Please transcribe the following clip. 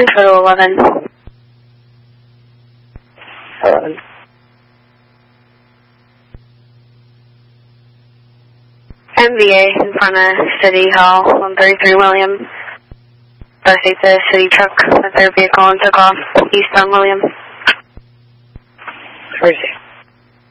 photo 11. 11. MVA in front of City Hall, 133 William. Bus 8 the city truck with their vehicle and took off east on William. 46.